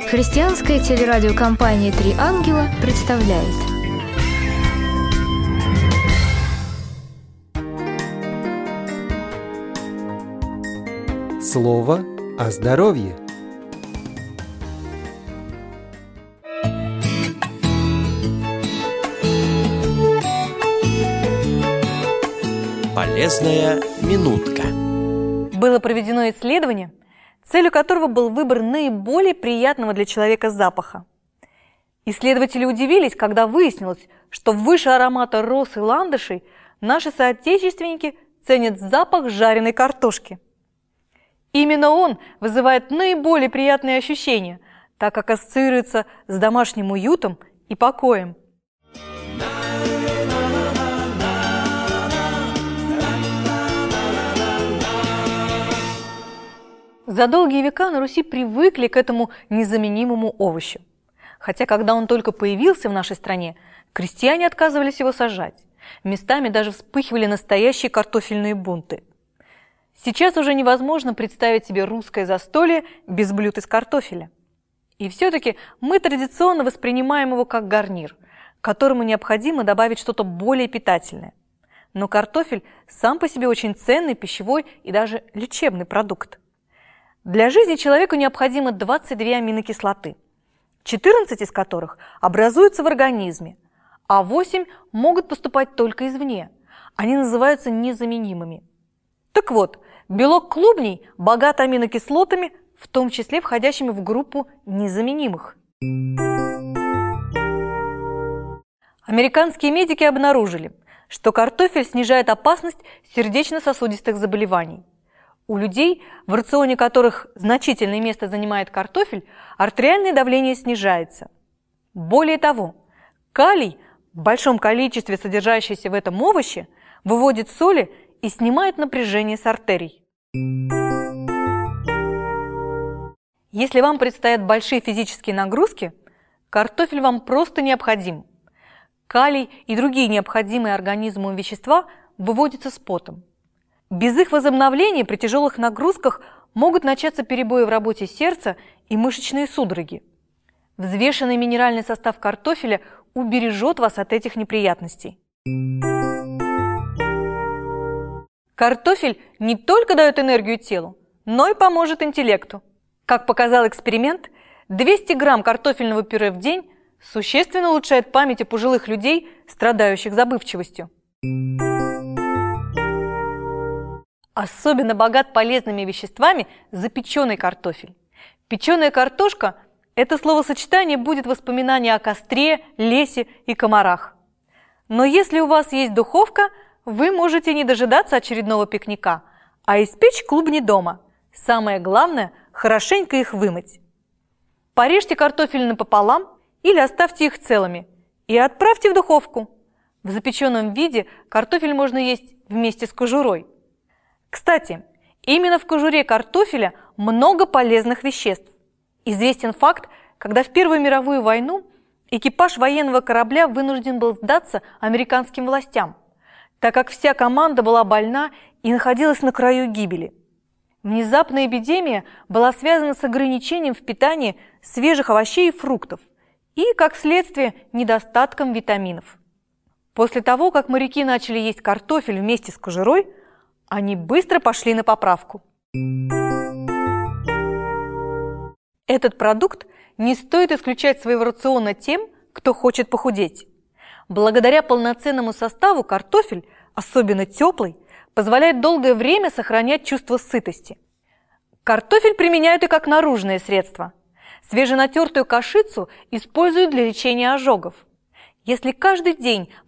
Христианская телерадиокомпания «Три ангела» представляет. Слово о здоровье. Полезная минутка. Было проведено исследование, целью которого был выбор наиболее приятного для человека запаха. Исследователи удивились, когда выяснилось, что выше аромата роз и ландышей наши соотечественники ценят запах жареной картошки. Именно он вызывает наиболее приятные ощущения, так как ассоциируется с домашним уютом и покоем. За долгие века на Руси привыкли к этому незаменимому овощу. Хотя, когда он только появился в нашей стране, крестьяне отказывались его сажать. Местами даже вспыхивали настоящие картофельные бунты. Сейчас уже невозможно представить себе русское застолье без блюд из картофеля. И все-таки мы традиционно воспринимаем его как гарнир, к которому необходимо добавить что-то более питательное. Но картофель сам по себе очень ценный пищевой и даже лечебный продукт. Для жизни человеку необходимо 22 аминокислоты, 14 из которых образуются в организме, а 8 могут поступать только извне. Они называются незаменимыми. Так вот, белок клубней богат аминокислотами, в том числе входящими в группу незаменимых. Американские медики обнаружили, что картофель снижает опасность сердечно-сосудистых заболеваний. У людей, в рационе которых значительное место занимает картофель, артериальное давление снижается. Более того, калий, в большом количестве содержащийся в этом овоще, выводит соли и снимает напряжение с артерий. Если вам предстоят большие физические нагрузки, картофель вам просто необходим. Калий и другие необходимые организму вещества выводятся с потом. Без их возобновления при тяжелых нагрузках могут начаться перебои в работе сердца и мышечные судороги. Взвешенный минеральный состав картофеля убережет вас от этих неприятностей. Картофель не только дает энергию телу, но и поможет интеллекту. Как показал эксперимент, 200 грамм картофельного пюре в день существенно улучшает память у пожилых людей, страдающих забывчивостью. Особенно богат полезными веществами запеченный картофель. Печеная картошка – это словосочетание будет воспоминание о костре, лесе и комарах. Но если у вас есть духовка, вы можете не дожидаться очередного пикника, а испечь клубни дома. Самое главное – хорошенько их вымыть. Порежьте картофель напополам или оставьте их целыми и отправьте в духовку. В запеченном виде картофель можно есть вместе с кожурой. Кстати, именно в кожуре картофеля много полезных веществ. Известен факт, когда в Первую мировую войну экипаж военного корабля вынужден был сдаться американским властям, так как вся команда была больна и находилась на краю гибели. Внезапная эпидемия была связана с ограничением в питании свежих овощей и фруктов и, как следствие, недостатком витаминов. После того, как моряки начали есть картофель вместе с кожурой, они быстро пошли на поправку. Этот продукт не стоит исключать из своего рациона тем, кто хочет похудеть. Благодаря полноценному составу картофель, особенно теплый, позволяет долгое время сохранять чувство сытости. Картофель применяют и как наружное средство. Свеженатертую кашицу используют для лечения ожогов. Если каждый день